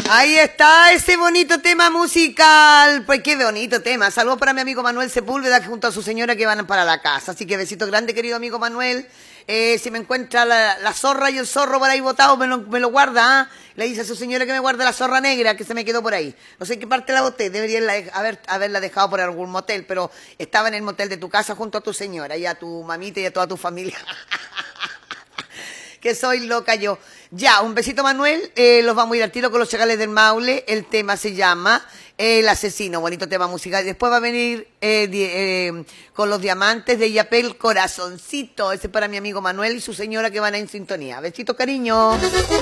Ahí está ese bonito tema musical. Pues qué bonito tema. Saludos para mi amigo Manuel Sepúlveda, que junto a su señora que van para la casa. Así que besito grande, querido amigo Manuel. Si me encuentra la zorra y el zorro por ahí botado, me lo guarda. ¿Ah? Le dice a su señora que me guarde la zorra negra que se me quedó por ahí. No sé en qué parte la boté. Debería haberla dejado por algún motel, pero estaba en el motel de tu casa junto a tu señora y a tu mamita y a toda tu familia. Que soy loca yo. Ya, un besito, Manuel. Los vamos a ir al tiro con los Chacales del Maule. El tema se llama El Asesino. Bonito tema musical. Después va a venir con los Diamantes de Yapel Corazoncito. Ese es para mi amigo Manuel y su señora que van en sintonía. Besito, cariño.